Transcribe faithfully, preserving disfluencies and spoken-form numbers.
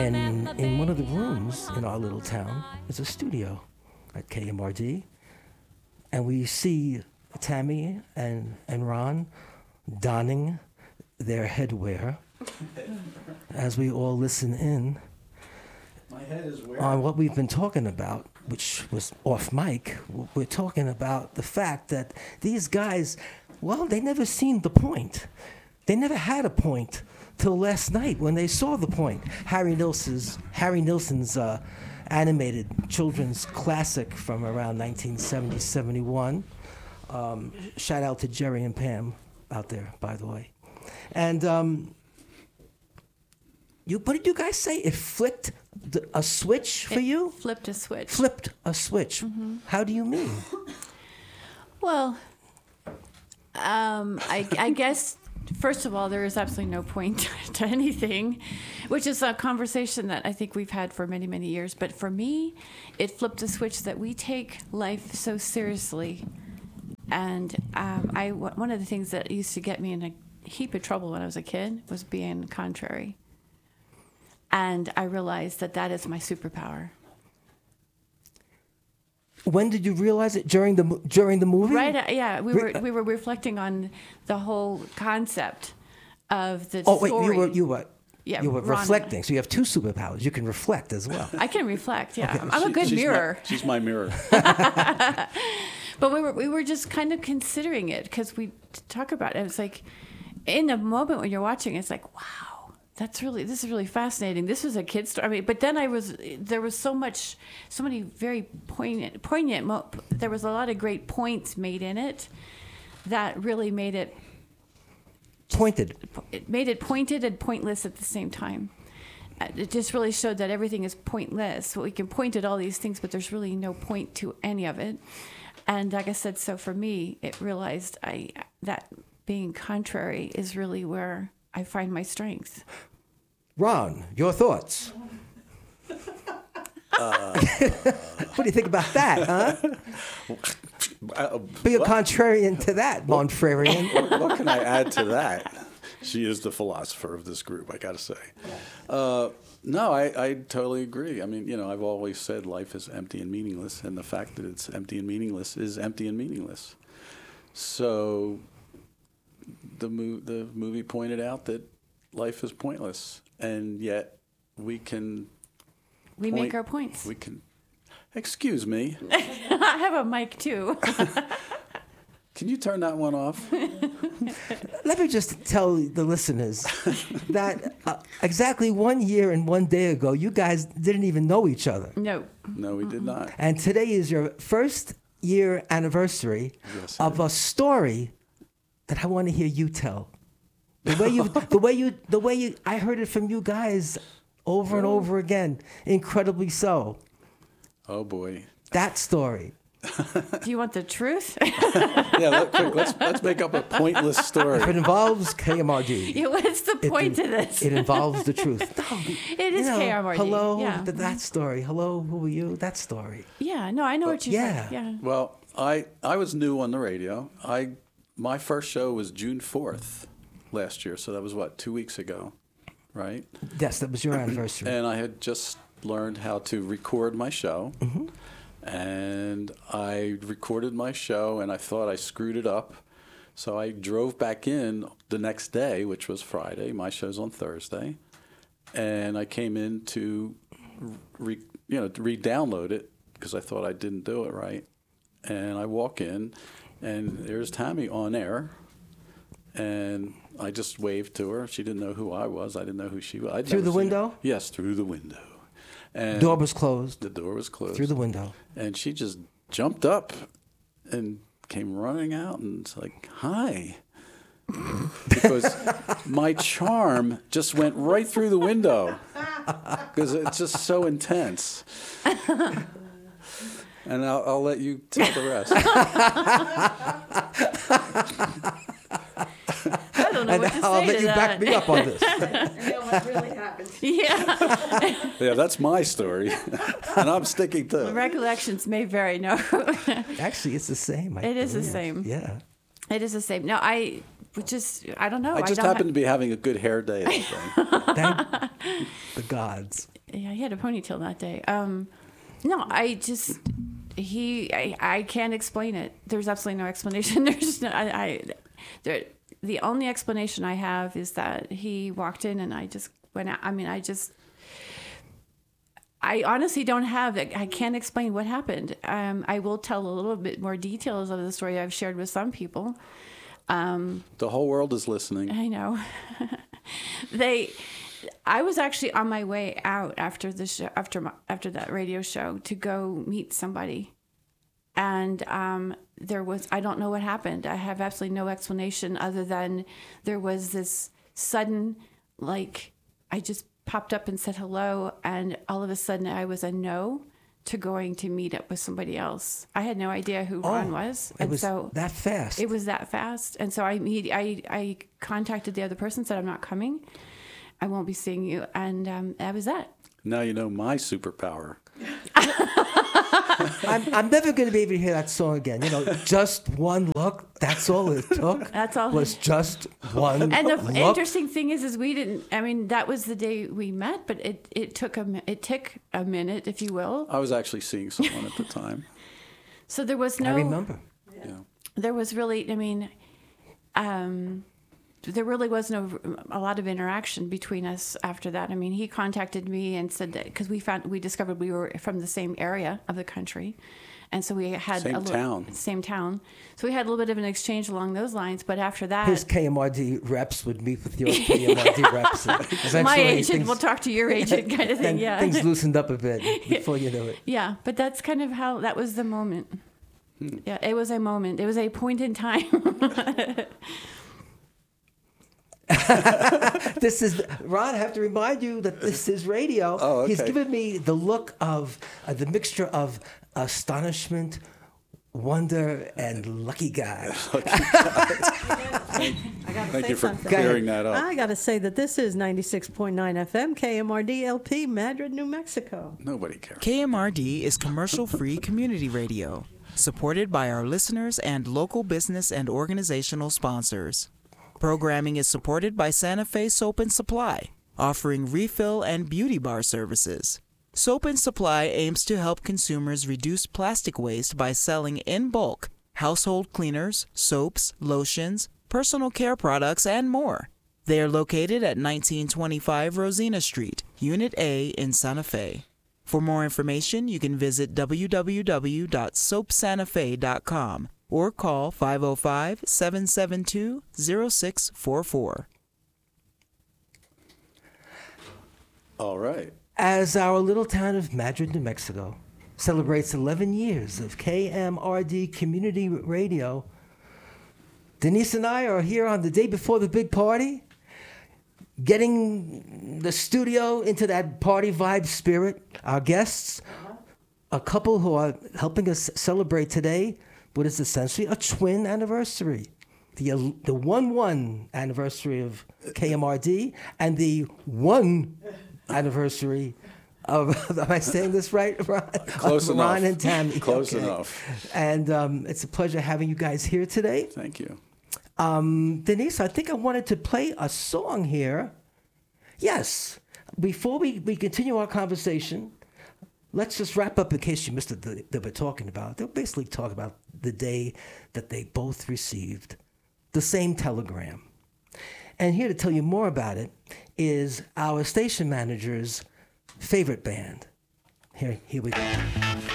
And in one of the rooms in our little town is a studio at K M R D. And we see Tammy and, and Ron donning their headwear as we all listen in My head is where? on what we've been talking about, which was off mic. We're talking about the fact that these guys, well, they never seen the point. They never had a point till last night when they saw the point. Harry Nilsson's, Harry Nilsson's uh, animated children's classic from around nineteen seventy, seventy-one. Um, shout out to Jerry and Pam out there, by the way. And um, you, what did you guys say? It flipped the, a switch for It you? Flipped a switch. Flipped a switch. Mm-hmm. How do you mean? Well, um, I, I guess, first of all, there is absolutely no point to anything, which is a conversation that I think we've had for many, many years. But for me, it flipped a switch that we take life so seriously. And um, I, one of the things that used to get me in a heap of trouble when I was a kid was being contrary. And I realized that that is my superpower. When did you realize it? During the mo- during the movie? Right, uh, yeah, we Re- were we were reflecting on the whole concept of the Oh wait, story. you were you were Yeah, you were Ron and I. reflecting. So you have two superpowers. You can reflect as well. I can reflect, yeah. Okay. I'm a good she's mirror. My, she's my mirror. But we were we were just kind of considering it because we talk about it. It's like in the moment when you're watching, it's like, wow, that's really this is really fascinating. This is a kid's story. I mean, but then I was there was so much, so many very poignant, poignant. Mo- there was a lot of great points made in it that really made it Pointed. it made it pointed and pointless at the same time. Uh, It just really showed that everything is pointless. We can point at all these things, but there's really no point to any of it. And like I said, so for me, it realized I that being contrary is really where I find my strength. Ron, your thoughts? Uh, what do you think about that, huh? Uh, Be a what, contrarian to that, Monfrerian. what, what can I add to that? She is the philosopher of this group, I got to say. Uh, no, I, I totally agree. I mean, you know, I've always said life is empty and meaningless, and the fact that it's empty and meaningless is empty and meaningless. So the, mo- the movie pointed out that life is pointless, and yet we can... We point, make our points. We can... Excuse me. I have a mic too. Can you turn that one off? Let me just tell the listeners that uh, exactly one year and one day ago, you guys didn't even know each other. No. No, we did not. And today is your first year anniversary Yes, of a story that I want to hear you tell. The way you, the way you, the way you, I heard it from you guys over and over again, incredibly so. Oh boy. That story. Do you want the truth? Yeah, let, quick, let's let's make up a pointless story. If it involves K M R D, Yeah, What's the it, point it, of this? it involves the truth. No, It is you know, K R M R D. Hello, Yeah. th- that story. Hello, who are you? That story. Yeah, no, I know what you're yeah. saying. Yeah. Well, I I was new on the radio. I my first show was June fourth last year, so that was what, two weeks ago, right? Yes, that was your anniversary. And I had just learned how to record my show. Mm-hmm. And I recorded my show, and I thought I screwed it up. So I drove back in the next day, which was Friday. My show's on Thursday. And I came in to, re, you know, to re-download it because I thought I didn't do it right. And I walk in, and there's Tammy on air. And I just waved to her. She didn't know who I was. I didn't know who she was. I'd Through never the seen window? her. Yes, through the window. And Door was closed. the door was closed. Through the window. And she just jumped up and came running out and it's like, hi. Because my charm just went right through the window because it's just so intense. And I'll, I'll let you tell the rest. I don't know And what to I'll say let to you that. back me up on this. what really happened. Yeah. Yeah, that's my story. And I'm sticking to The it. recollections may vary. No, Actually, it's the same. I It is the believe. same. Yeah. it is the same. No, I which is, I don't know. I just don't happened ha- to be having a good hair day that day. Thank the gods. Yeah, he had a ponytail that day. Um, no, I just he I, I can't explain it. There's absolutely no explanation. There's no I, I there the only explanation I have is that he walked in and I just went out. I mean, I just I honestly don't have I can't explain what happened. Um, I will tell a little bit more details of the story I've shared with some people. Um, The whole world is listening. I know. they I was actually on my way out after the show, after my, after that radio show to go meet somebody, and um, there was I don't know what happened. I have absolutely no explanation other than there was this sudden, like I just popped up and said hello, and all of a sudden I was a no to going to meet up with somebody else. I had no idea who Ron was, It and was so that fast. it was that fast, and so I meet I I contacted the other person, said I'm not coming. I won't be seeing you. And um, that was that. Now you know my superpower. I'm, I'm never going to be able to hear that song again. You know, just one look. That's all it took. That's all. Was just one And the look. interesting thing is, is we didn't, I mean, that was the day we met, but it, it took a, mi- it took a minute, if you will. I was actually seeing someone at the time. So there was no, I remember. Yeah. there was really, I mean, um, there really was no a lot of interaction between us after that. I mean, he contacted me and said that because we found we discovered we were from the same area of the country, and so we had Same a little, town. same town. So we had a little bit of an exchange along those lines. But after that, His K M R D reps would meet with your K M R D reps. and eventually my agent things- will talk to your agent, kind of thing. and Yeah, things loosened up a bit before you knew it. yeah. But that's kind of how that was the moment. Hmm. Yeah, it was a moment. It was a point in time. This is Ron. I have to remind you that this is radio. Oh, okay. He's given me the look of uh, the mixture of astonishment, wonder, and lucky guy. I gotta Thank say you for something. clearing that up. I got to say that this is ninety-six point nine F M, K M R D L P, Madrid, New Mexico. Nobody cares. K M R D is commercial-free community radio, supported by our listeners and local business and organizational sponsors. Programming is supported by Santa Fe Soap and Supply, offering refill and beauty bar services. Soap and Supply aims to help consumers reduce plastic waste by selling in bulk household cleaners, soaps, lotions, personal care products, and more. They are located at nineteen twenty-five Rosina Street, Unit A in Santa Fe. For more information, you can visit w w w dot soap santa fe dot com or call five oh five, seven seven two, oh six four four. All right. As our little town of Madrid, New Mexico, celebrates eleven years of K M R D community radio, Denise and I are here on the day before the big party, getting the studio into that party vibe spirit. Our guests, a couple who are helping us celebrate today, what is essentially a twin anniversary. The, uh, the one one anniversary of K M R D and the one anniversary of, am I saying this right, Ron? Close of enough. Ron and Tammy. Close Okay. enough. And um, it's a pleasure having you guys here today. Thank you. Um, Denise, I think I wanted to play a song here. Yes. Before we, we continue our conversation, let's just wrap up in case you missed it that, that we're talking about. They'll basically talk about the day that they both received the same telegram. And here to tell you more about it is our station manager's favorite band. Here, here we go.